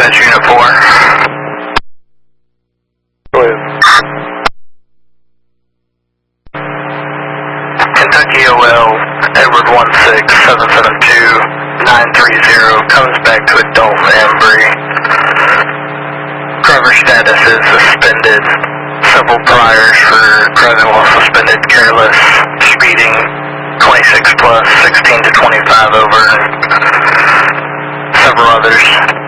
Dispatch Unit 4. Go ahead. Kentucky OL, Edward 16772-930, comes back to adult Embry. Driver status is suspended. Several priors for driving while suspended, careless, speeding, 26 plus, 16 to 25 over, several others.